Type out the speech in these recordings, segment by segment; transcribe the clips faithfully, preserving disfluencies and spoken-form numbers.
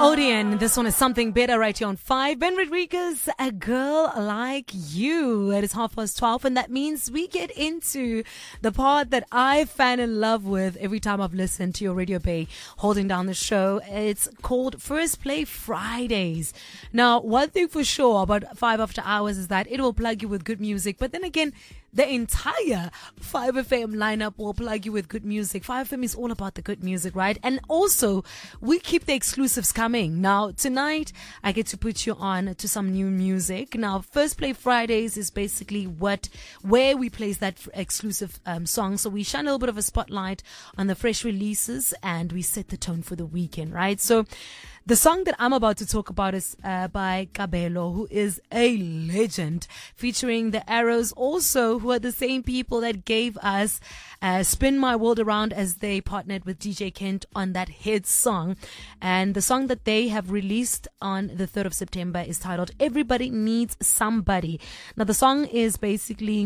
Odeon, this one is Something Better right here on five. Ben Rodriguez, A Girl Like You. It is half past twelve, and that means we get into the part that I fan in love with every time I've listened to your Radio Bay holding down the show. It's called First Play Fridays. Now, one thing for sure about five After Hours is that it will plug you with good music, but then again, the entire five F M lineup will plug you with good music. five F M is all about the good music, right? And also, we keep the exclusives coming. Now, tonight, I get to put you on to some new music. Now, First Play Fridays is basically what, where we place that exclusive um, song. So we shine a little bit of a spotlight on the fresh releases and we set the tone for the weekend, right? So, the song that I'm about to talk about is uh, by Kabelo, who is a legend, featuring the Arrows, also who are the same people that gave us uh, Spin My World Around as they partnered with D J Kent on that hit song. And the song that they have released on the third of September is titled Everybody Needs Somebody. Now, the song is basically...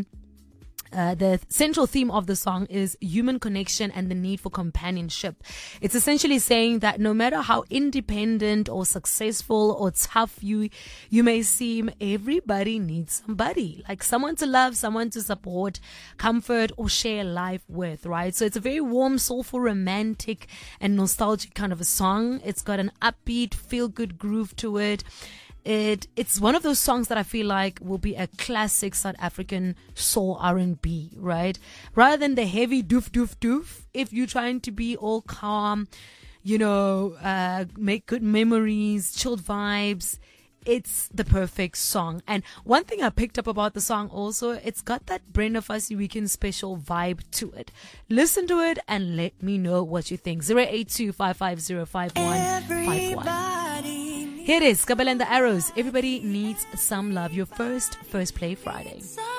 Uh, the central theme of the song is human connection and the need for companionship. It's essentially saying that no matter how independent or successful or tough you you may seem, everybody needs somebody, like someone to love, someone to support, comfort, or share life with, right? So it's a very warm, soulful, romantic, and nostalgic kind of a song. It's got an upbeat, feel-good groove to it. It it's one of those songs that I feel like will be a classic South African soul R and B, right? Rather than the heavy doof doof doof. If you're trying to be all calm, you know, uh, make good memories, chilled vibes, it's the perfect song. And one thing I picked up about the song also, it's got that Brenda Fassie Weekend special vibe to it. Listen to it and let me know what you think. zero eight two, five five zero, five one five one. Here it is, Kabelo and the Arrows. Everybody needs some love. Your first, First Play Friday.